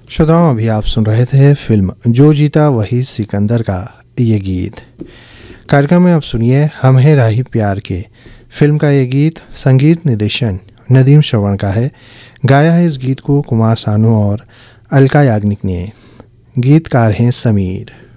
श्रोताओं, अभी आप सुन रहे थे फिल्म जो जीता वही सिकंदर का ये गीत। कार्यक्रम में अब सुनिए हम हैं राही प्यार के। फिल्म का ये गीत संगीत निर्देशन नदीम श्रवण का है। गाया है इस गीत को कुमार सानू और अलका याग्निक ने। गीतकार हैं समीर।